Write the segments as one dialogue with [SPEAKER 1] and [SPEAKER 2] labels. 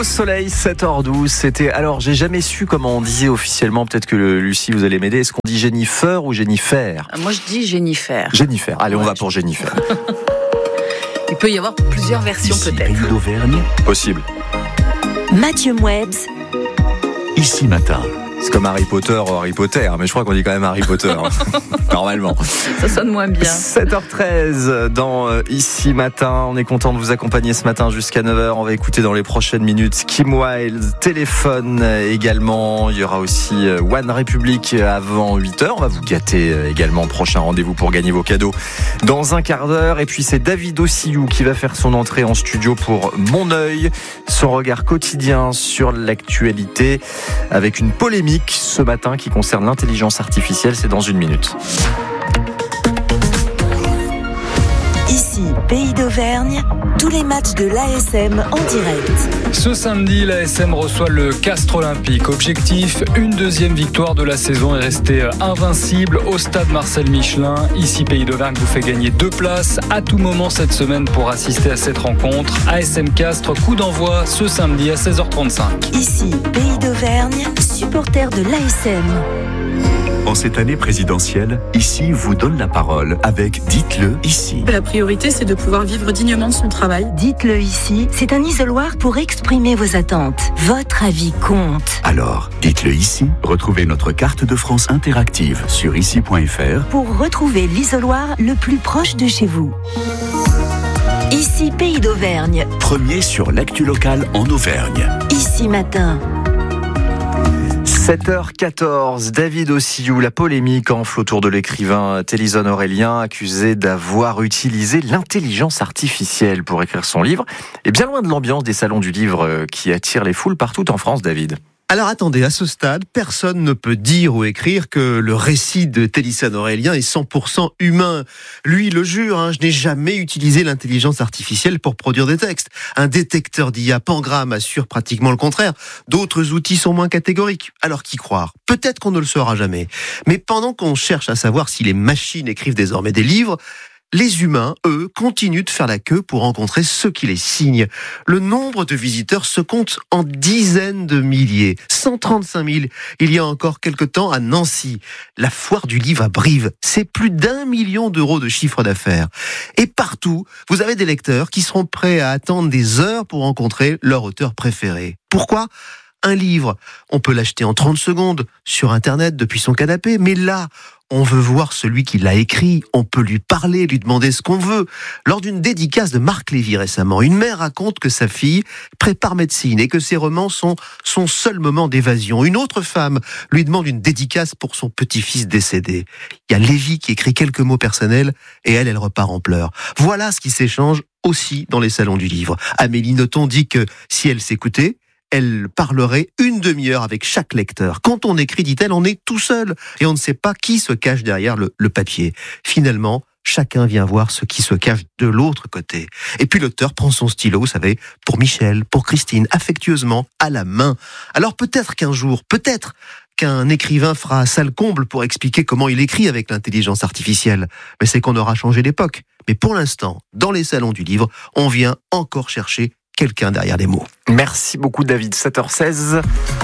[SPEAKER 1] Soleil, 7h12. C'était. Alors, j'ai jamais su comment on disait officiellement. Peut-être que Lucie, vous allez m'aider. Est-ce qu'on dit Jennifer ou Jennifer ?
[SPEAKER 2] Moi, je dis Jennifer.
[SPEAKER 1] Jennifer. Allez, on va pour Jennifer.
[SPEAKER 2] Il peut y avoir plusieurs versions,
[SPEAKER 3] Ici,
[SPEAKER 2] peut-être.
[SPEAKER 3] Pays d'Auvergne.
[SPEAKER 1] Possible.
[SPEAKER 4] Mathieu Mouebs.
[SPEAKER 3] Ici matin.
[SPEAKER 1] C'est comme Harry Potter, mais je crois qu'on dit quand même Harry Potter, normalement.
[SPEAKER 2] Ça sonne moins bien.
[SPEAKER 1] 7h13 dans Ici Matin. On est content de vous accompagner ce matin jusqu'à 9h. On va écouter dans les prochaines minutes Kim Wilde, Téléphone également. Il y aura aussi One Republic avant 8h. On va vous gâter également. Prochain rendez-vous pour gagner vos cadeaux dans un quart d'heure. Et puis c'est David Ossiyou qui va faire son entrée en studio pour Mon Œil. Son regard quotidien sur l'actualité avec une polémique ce matin qui concerne l'intelligence artificielle. C'est dans une minute.
[SPEAKER 4] Ici, Pays d'Auvergne, tous les matchs de l'ASM en direct.
[SPEAKER 5] Ce samedi, l'ASM reçoit le Castres Olympique. Objectif, une deuxième victoire de la saison et rester invincible au stade Marcel Michelin. Ici, Pays d'Auvergne vous fait gagner 2 places à tout moment cette semaine pour assister à cette rencontre. ASM Castres, coup d'envoi ce samedi à 16h35.
[SPEAKER 4] Ici, Pays d'Auvergne, supporter de l'ASM.
[SPEAKER 3] En cette année présidentielle, Ici vous donne la parole avec Dites-le ici.
[SPEAKER 6] La priorité, c'est de pouvoir vivre dignement de son travail.
[SPEAKER 4] Dites-le ici, c'est un isoloir pour exprimer vos attentes. Votre avis compte.
[SPEAKER 3] Alors, dites-le ici. Retrouvez notre carte de France interactive sur ici.fr.
[SPEAKER 4] Pour retrouver l'isoloir le plus proche de chez vous. Ici, Pays d'Auvergne.
[SPEAKER 3] Premier sur l'actu locale en Auvergne.
[SPEAKER 4] Ici matin.
[SPEAKER 1] 7h14, David Ossiyou, la polémique enfle autour de l'écrivain Téléson Aurélien, accusé d'avoir utilisé l'intelligence artificielle pour écrire son livre. Et bien loin de l'ambiance des salons du livre qui attirent les foules partout en France, David.
[SPEAKER 7] Alors attendez, à ce stade, personne ne peut dire ou écrire que le récit de Téléson Aurélien est 100% humain. Lui, il le jure, je n'ai jamais utilisé l'intelligence artificielle pour produire des textes. Un détecteur d'IA Pangram assure pratiquement le contraire. D'autres outils sont moins catégoriques. Alors qui croire ? Peut-être qu'on ne le saura jamais. Mais pendant qu'on cherche à savoir si les machines écrivent désormais des livres, les humains, eux, continuent de faire la queue pour rencontrer ceux qui les signent. Le nombre de visiteurs se compte en dizaines de milliers. 135 000 il y a encore quelque temps à Nancy. La foire du livre à Brive, c'est plus d'1 million d'euros de chiffre d'affaires. Et partout, vous avez des lecteurs qui seront prêts à attendre des heures pour rencontrer leur auteur préféré. Pourquoi ? Un livre, on peut l'acheter en 30 secondes sur Internet depuis son canapé, mais là, on veut voir celui qui l'a écrit, on peut lui parler, lui demander ce qu'on veut. Lors d'une dédicace de Marc Lévy récemment, une mère raconte que sa fille prépare médecine et que ses romans sont son seul moment d'évasion. Une autre femme lui demande une dédicace pour son petit-fils décédé. Il y a Lévy qui écrit quelques mots personnels et elle repart en pleurs. Voilà ce qui s'échange aussi dans les salons du livre. Amélie Nothomb dit que si elle s'écoutait, elle parlerait une demi-heure avec chaque lecteur. Quand on écrit, dit-elle, on est tout seul et on ne sait pas qui se cache derrière le papier. Finalement, chacun vient voir ce qui se cache de l'autre côté. Et puis l'auteur prend son stylo, vous savez, pour Michel, pour Christine, affectueusement, à la main. Alors peut-être qu'un jour, peut-être qu'un écrivain fera salle comble pour expliquer comment il écrit avec l'intelligence artificielle. Mais c'est qu'on aura changé d'époque. Mais pour l'instant, dans les salons du livre, on vient encore chercher quelqu'un derrière les mots.
[SPEAKER 1] Merci beaucoup David, 7h16.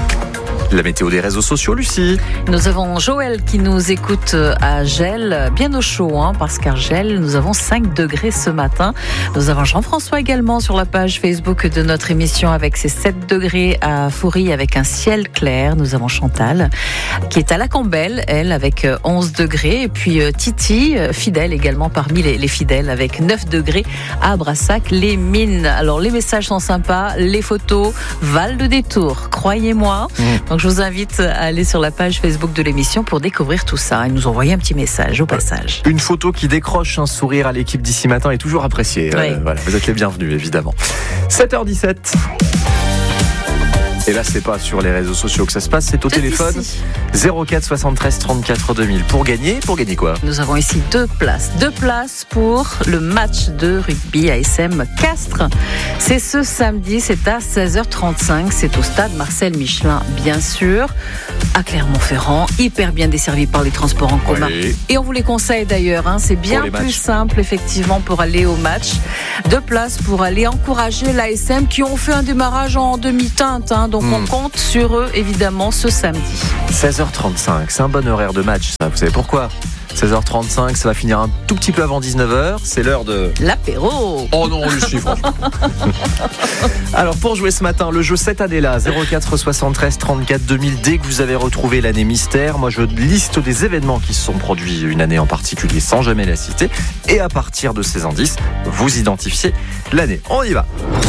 [SPEAKER 1] La météo des réseaux sociaux, Lucie.
[SPEAKER 2] Nous avons Joël qui nous écoute à Gel, bien au chaud, parce qu'à Gel, nous avons 5 degrés ce matin. Nous avons Jean-François également sur la page Facebook de notre émission avec ses 7 degrés à Foury avec un ciel clair. Nous avons Chantal qui est à la Campbelle, elle, avec 11 degrés. Et puis Titi, fidèle également parmi les fidèles, avec 9 degrés à Brassac-les-Mines. Alors les messages sont sympas, les photos valent le détour, croyez-moi. Donc je vous invite à aller sur la page Facebook de l'émission pour découvrir tout ça et nous envoyer un petit message au passage.
[SPEAKER 1] Une photo qui décroche un sourire à l'équipe d'Ici Matin est toujours appréciée.
[SPEAKER 2] Oui.
[SPEAKER 1] Voilà, vous êtes les bienvenus, évidemment. 7h17. Et là, c'est pas sur les réseaux sociaux que ça se passe, c'est au téléphone.
[SPEAKER 2] Ici.
[SPEAKER 1] 04 73 34 2000. Pour gagner quoi?
[SPEAKER 2] Nous avons ici 2 places. 2 places pour le match de rugby ASM Castres. C'est ce samedi, c'est à 16h35. C'est au stade Marcel Michelin, bien sûr, à Clermont-Ferrand. Hyper bien desservi par les transports en commun.
[SPEAKER 1] Oui.
[SPEAKER 2] Et on vous les conseille d'ailleurs. C'est bien plus simple, effectivement, pour aller au match. 2 places pour aller encourager l'ASM qui ont fait un démarrage en demi-teinte. Donc on compte sur eux, évidemment, ce samedi.
[SPEAKER 1] 16h35, c'est un bon horaire de match, ça. Vous savez pourquoi? 16h35, ça va finir un tout petit peu avant 19h. C'est l'heure de...
[SPEAKER 2] l'apéro.
[SPEAKER 1] Oh non, Lucie, franchement. Alors, pour jouer ce matin, le jeu cette année-là, 04 73 34 2000. Dès que vous avez retrouvé l'année mystère, moi, je liste des événements qui se sont produits une année en particulier sans jamais la citer. Et à partir de ces indices, vous identifiez l'année. On y va.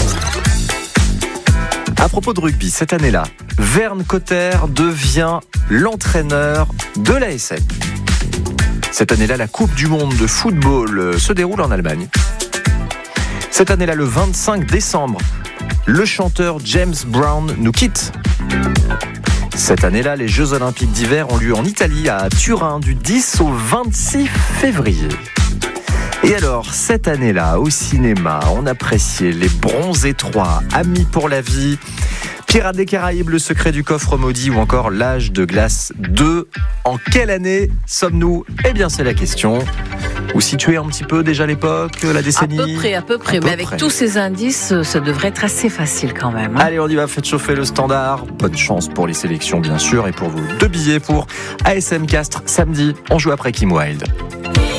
[SPEAKER 1] À propos de rugby, cette année-là, Vern Cotter devient l'entraîneur de l'ASM. Cette année-là, la Coupe du Monde de football se déroule en Allemagne. Cette année-là, le 25 décembre, le chanteur James Brown nous quitte. Cette année-là, les Jeux Olympiques d'hiver ont lieu en Italie, à Turin, du 10 au 26 février. Et alors, cette année-là, au cinéma, on appréciait Les Bronzés 3, Amis pour la vie, Pirates des Caraïbes, Le secret du coffre maudit ou encore L'âge de glace 2. En quelle année sommes-nous? Eh bien, c'est la question. Vous situez un petit peu déjà l'époque, la décennie?
[SPEAKER 2] À peu près. Mais avec tous ces indices, ça devrait être assez facile quand même.
[SPEAKER 1] Allez, on y va, faites chauffer le standard. Bonne chance pour les sélections, bien sûr, et pour vos 2 billets pour ASM Castres samedi. On joue après Kim Wilde.